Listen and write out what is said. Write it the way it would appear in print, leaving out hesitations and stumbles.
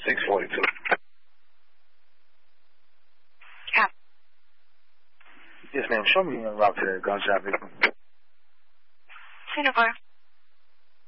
642. Yeah. Yes, ma'am. Show me a route to that gunshot victim. Singapore.